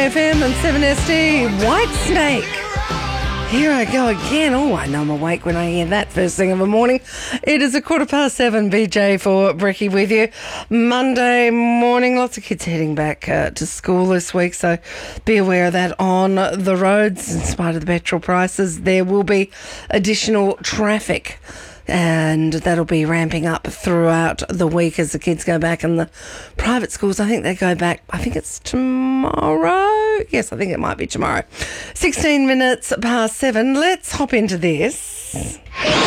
FM and 7SD, White Snake. Here I go again. Oh, I know I'm awake when I hear that first thing of the morning. It is 7:15, BJ for Brekkie with you. Monday morning, lots of kids heading back to school this week, so be aware of that on the roads. In spite of the petrol prices, there will be additional traffic, and that'll be ramping up throughout the week as the kids go back. And the private schools, I think they go back, I think it's tomorrow. Yes, I think it might be tomorrow. 16 minutes past 7. Let's hop into this.